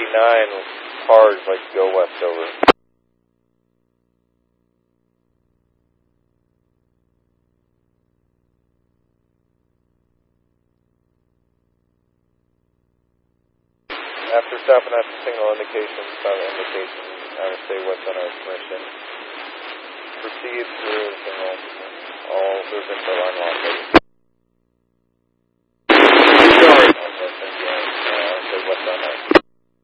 cars like go west over. After stopping at the signal indication, stay west on our permission. Proceed through the signal. All cruise info line locked.